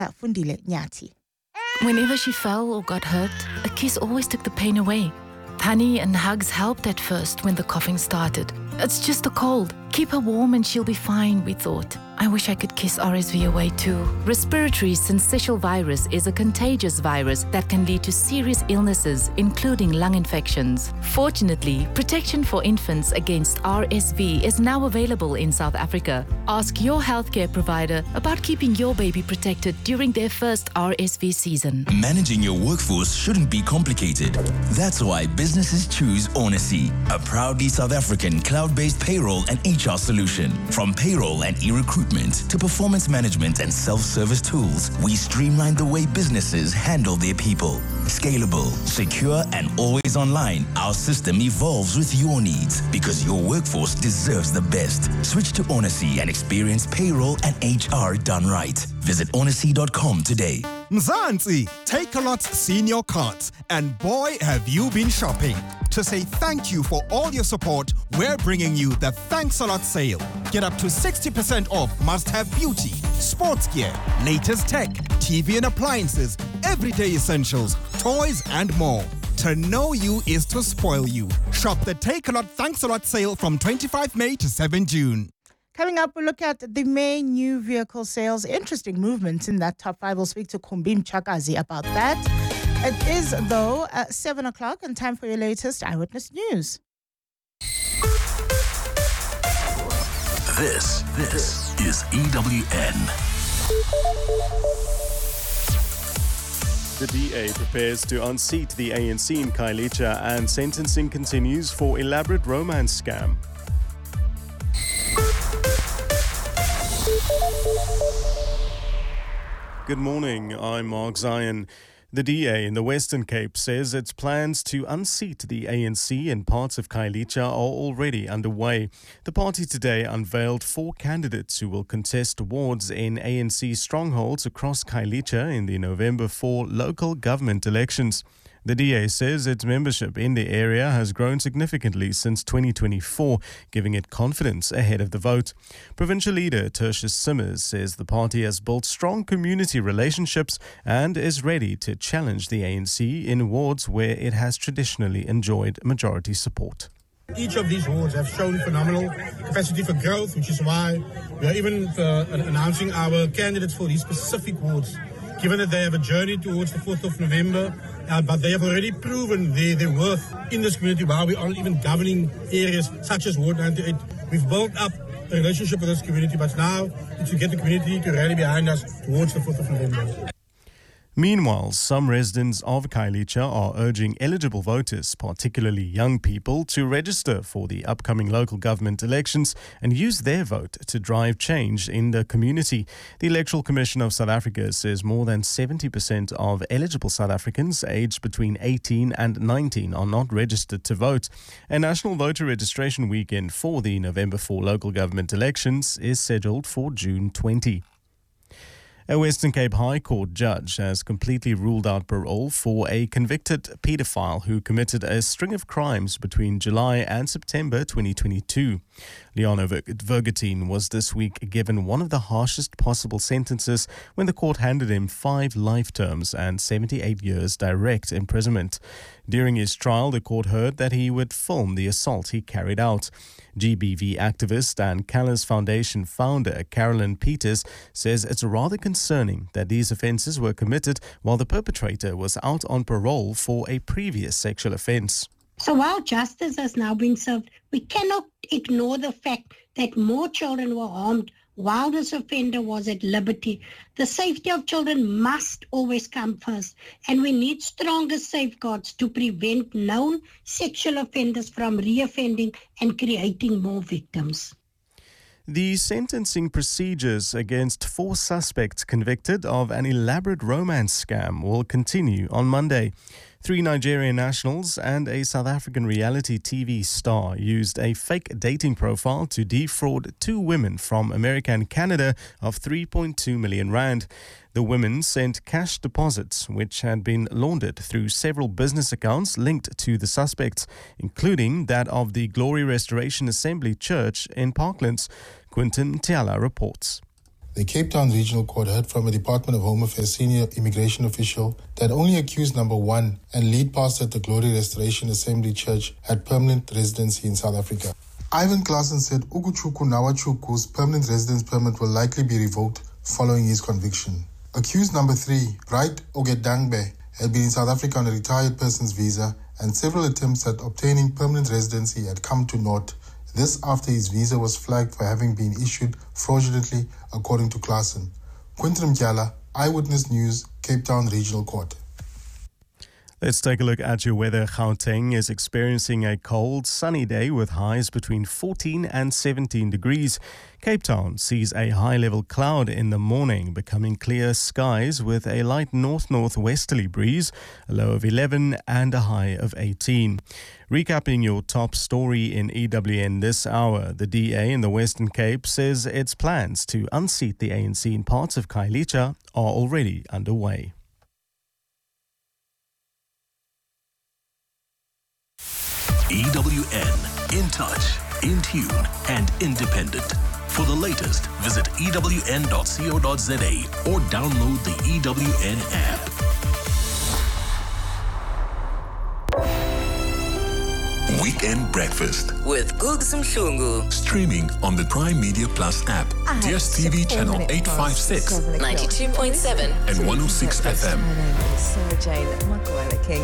Fundile Nyati. Whenever she fell or got hurt, a kiss always took the pain away. Honey and hugs helped at first when the coughing started. It's just a cold. Keep her warm and she'll be fine, we thought. I wish I could kiss RSV away too. Respiratory syncytial virus is a contagious virus that can lead to serious illnesses, including lung infections. Fortunately, protection for infants against RSV is now available in South Africa. Ask your healthcare provider about keeping your baby protected during their first RSV season. Managing your workforce shouldn't be complicated. That's why businesses choose Onacy, a proudly South African cloud-based payroll and HR solution. From payroll and e-recruitment to performance management and self-service tools, we streamline the way businesses handle their people. Scalable, secure, and always online, our system evolves with your needs because your workforce deserves the best. Switch to Onacy and experience payroll and HR done right. Visit onacy.com today. Mzansi, Takealot's senior cards, and boy have you been shopping. To say thank you for all your support, we're bringing you the Thanks a Lot sale. Get up to 60% off must-have beauty, sports gear, latest tech, TV and appliances, everyday essentials, toys and more. To know you is to spoil you. Shop the Takealot Thanks a Lot sale from 25 May to 7 June. Coming up, we'll look at the May new vehicle sales. Interesting movements in that top 5. We'll speak to Kumbim Chakazi about that. It is, though, at 7 o'clock and time for your latest Eyewitness News. This is EWN. The DA prepares to unseat the ANC in Khayelitsha and sentencing continues for elaborate romance scam. Good morning, I'm Mark Zion. The DA in the Western Cape says its plans to unseat the ANC in parts of Khayelitsha are already underway. The party today unveiled 4 candidates who will contest wards in ANC strongholds across Khayelitsha in the November 4 local government elections. The DA says its membership in the area has grown significantly since 2024, giving it confidence ahead of the vote. Provincial leader Tertius Simmers says the party has built strong community relationships and is ready to challenge the ANC in wards where it has traditionally enjoyed majority support. Each of these wards have shown phenomenal capacity for growth, which is why we are even announcing our candidates for these specific wards. Given that they have a journey towards the 4th of November, but they have already proven their worth in this community while we aren't even governing areas such as Ward 98. We've built up a relationship with this community, but now to get the community to rally behind us towards the 4th of November. Meanwhile, some residents of Khayelitsha are urging eligible voters, particularly young people, to register for the upcoming local government elections and use their vote to drive change in the community. The Electoral Commission of South Africa says more than 70% of eligible South Africans aged between 18 and 19 are not registered to vote. A national voter registration weekend for the November 4 local government elections is scheduled for June 20. A Western Cape High Court judge has completely ruled out parole for a convicted paedophile who committed a string of crimes between July and September 2022. Leon Vergetien was this week given one of the harshest possible sentences when the court handed him 5 life terms and 78 years direct imprisonment. During his trial, the court heard that he would film the assault he carried out. GBV activist and Callis Foundation founder Carolyn Peters says it's rather concerning that these offences were committed while the perpetrator was out on parole for a previous sexual offence. So while justice has now been served, we cannot ignore the fact that more children were harmed while this offender was at liberty. The safety of children must always come first, and we need stronger safeguards to prevent known sexual offenders from reoffending and creating more victims. The sentencing procedures against 4 suspects convicted of an elaborate romance scam will continue on Monday. 3 Nigerian nationals and a South African reality TV star used a fake dating profile to defraud 2 women from America and Canada of 3.2 million rand. The women sent cash deposits, which had been laundered through several business accounts linked to the suspects, including that of the Glory Restoration Assembly Church in Parklands. Quinton Tiala reports. the Cape Town Regional Court heard from a Department of Home Affairs senior immigration official that only accused number 1 and lead pastor at the Glory Restoration Assembly Church had permanent residency in South Africa. Ivan Klaasen said Ukuchuku Nawachuku's permanent residence permit will likely be revoked following his conviction. Accused number 3, Wright Ogedangbe, had been in South Africa on a retired person's visa, and several attempts at obtaining permanent residency had come to naught. This after his visa was flagged for having been issued fraudulently, according to Klaasen. Quinton Mkyala, Eyewitness News, Cape Town Regional Court. Let's take a look at your weather. Gauteng is experiencing a cold, sunny day with highs between 14 and 17 degrees. Cape Town sees a high-level cloud in the morning, becoming clear skies with a light north-northwesterly breeze, a low of 11 and a high of 18. Recapping your top story in EWN this hour, the DA in the Western Cape says its plans to unseat the ANC in parts of Khayelitsha are already underway. EWN, in touch, in tune, and independent. For the latest, visit ewn.co.za or download the EWN app. Weekend Breakfast with Googs Mhlungu. Streaming on the Prime Media Plus app, DSTV channel 856, 92.7 and 106 FM. My name is Sarah Jane Makwala King.